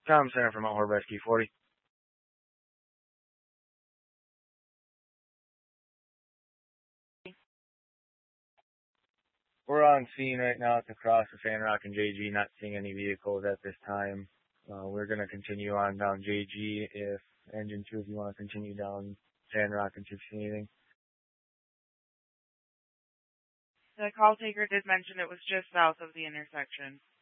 Tom Center from Mount Horeb Rescue 40. We're on scene right now at the cross of Sandrock and JG, not seeing any vehicles at this time. We're going to continue on down JG if Engine 2, if you want to continue down Sandrock and see anything. The call taker did mention it was just south of the intersection.